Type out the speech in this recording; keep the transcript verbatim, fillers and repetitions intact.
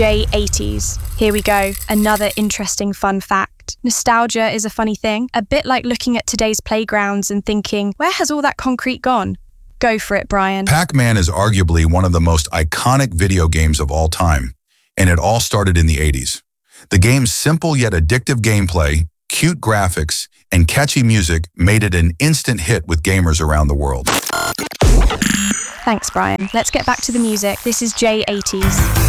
J eighties. Here we go, another interesting fun fact. Nostalgia is a funny thing, a bit like looking at today's playgrounds and thinking, where has all that concrete gone? Go for it, Brian. Pac-Man is arguably one of the most iconic video games of all time, and it all started in the eighties. The game's simple yet addictive gameplay, cute graphics, and catchy music made it an instant hit with gamers around the world. Thanks, Brian. Let's get back to the music. This is J eighties.